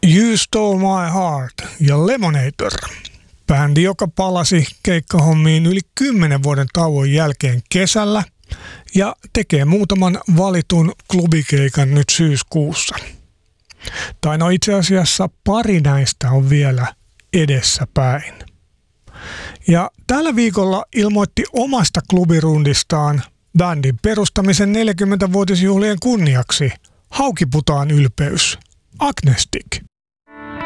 You Stole My Heart ja Lemonator. Bändi, joka palasi keikkahommiin yli 10 vuoden tauon jälkeen kesällä ja tekee muutaman valitun klubikeikan nyt syyskuussa. Tai no itse asiassa pari näistä on vielä edessäpäin. Ja tällä viikolla ilmoitti omasta klubirundistaan bändin perustamisen 40-vuotisjuhlien kunniaksi Haukiputaan ylpeys, Agnestic.